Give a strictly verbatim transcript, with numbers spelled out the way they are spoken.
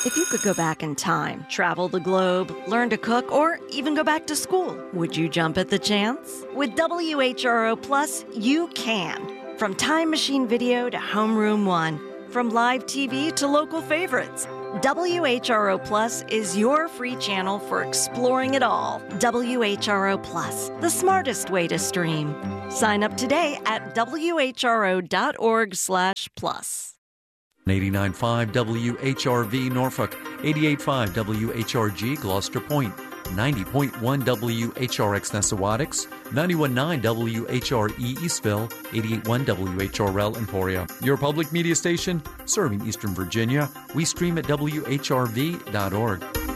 If you could go back in time, travel the globe, learn to cook, or even go back to school, would you jump at the chance? With W H R O Plus, you can. From Time Machine Video to Homeroom One, from live T V to local favorites, W H R O Plus is your free channel for exploring it all. W H R O Plus, the smartest way to stream. Sign up today at W H R O dot org slash plus. eighty-nine point five W H R V Norfolk, eighty-eight point five W H R G Gloucester Point, ninety point one W H R X Nessawadix, ninety-one point nine W H R E Eastville, eighty-eight point one W H R L Emporia. Your public media station serving Eastern Virginia. We stream at W H R V dot org.